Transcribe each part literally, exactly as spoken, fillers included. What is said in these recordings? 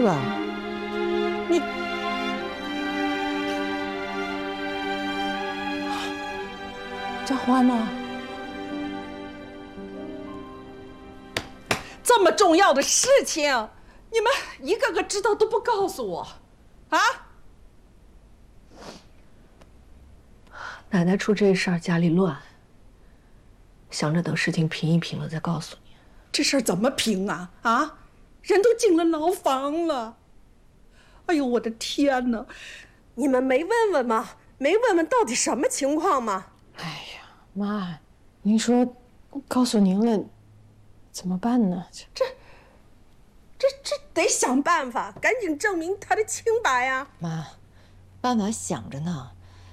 子，你张欢呢？这么重要的事情，你们一个个知道都不告诉我，啊？ 奶奶出这事儿，家里乱，想着等事情平一平了再告诉你。 这事儿怎么平啊？啊，人都进了牢房了。哎呦，我的天哪！ 你们没问问吗？没问问到底什么情况吗？ 哎呀，妈，您说，告诉您了，怎么办呢？ 这，这这得想办法，赶紧证明他的清白呀！ 妈，办法想着呢。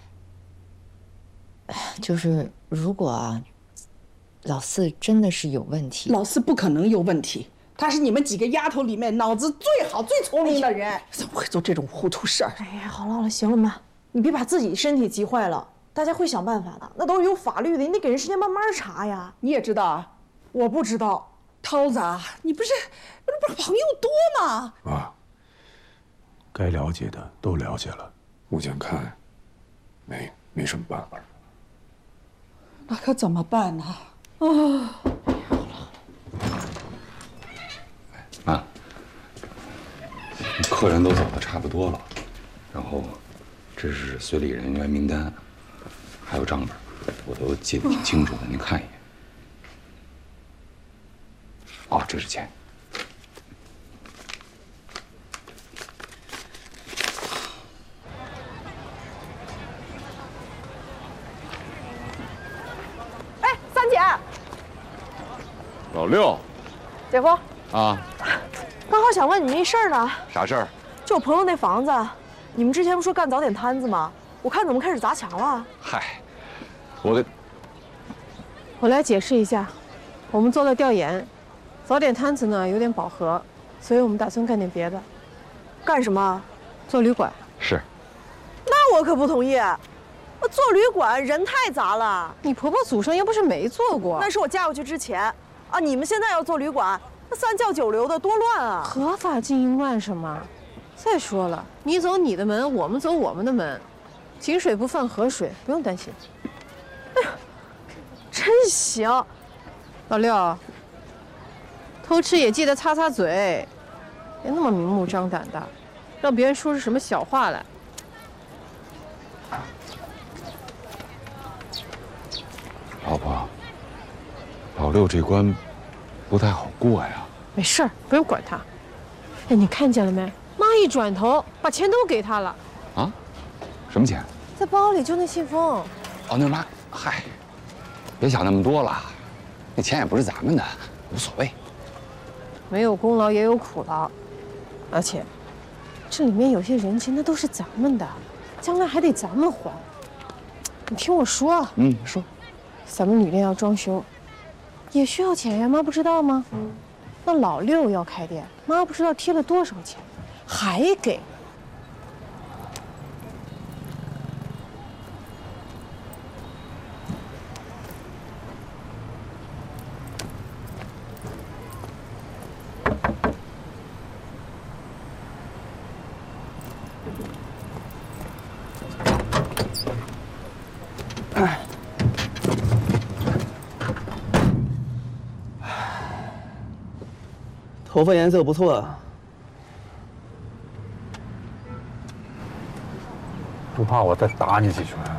就是如果啊，老四真的是有问题， 老四不可能有问题，他是你们几个丫头里面脑子最好、最聪明的人，怎么会做这种糊涂事儿？ 哎呀，好了好了，行了，妈，你别把自己身体急坏了。大家会想办法的，那都是有法律的，你得给人时间慢慢查呀。 你也知道啊？ 我不知道。 涛子啊，你不是不是朋友多吗？ 啊，该了解的都了解了，目前看，没没什么办法。 那可怎么办呢？啊！ 妈，客人都走的差不多了，然后这是随礼人员名单，还有账本，我都记得挺清楚的，您看一眼。哦，这是钱。 哎，三姐。 老六。 姐夫。 啊。 刚好想问你们一事儿呢。 啥事儿？ 就我朋友那房子，你们之前不说干早点摊子吗？我看怎么开始砸墙了。 嗨，我的。 我来解释一下，我们做了调研，早点摊子呢有点饱和，所以我们打算干点别的。 干什么？ 做旅馆。 是。 那我可不同意。做旅馆人太杂了。 你婆婆祖上又不是没做过。 那是我嫁过去之前啊！你们现在要做旅馆，那三教九流的多乱啊！ 合法经营乱什么？再说了，你走你的门，我们走我们的门，井水不犯河水，不用担心。 哎呀，真行！ 老六，偷吃也记得擦擦嘴，别那么明目张胆的，让别人说出什么小话来。 老婆，老六这关不太好过呀。 没事儿，不用管他。哎，你看见了没？妈一转头，把钱都给他了。 啊？什么钱？ 在包里，就那信封。 哦，那妈，嗨，别想那么多了，那钱也不是咱们的，无所谓。 没有功劳也有苦劳，而且这里面有些人情，那都是咱们的，将来还得咱们还。你听我说。 嗯，说。 咱们旅店要装修，也需要钱呀，妈不知道吗？那老六要开店，妈不知道贴了多少钱，还给。 哎。 头发颜色不错， 不怕我再打你几拳？